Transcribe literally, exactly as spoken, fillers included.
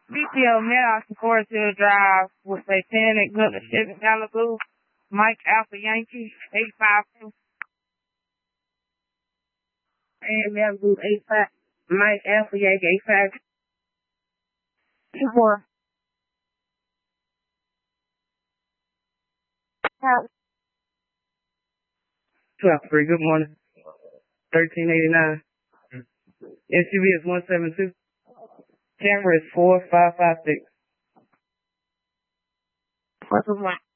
B T O Meadows, Forest Drive, with Satanic Good Chevy Malibu, Mike Alpha Yankee, eight five two. And Malibu, eight five. Mike Alpha Yankee, eight five two four. twelve three, good morning. thirteen eighty-nine. S U V is one seven two. Camera is four five five six. What's the one?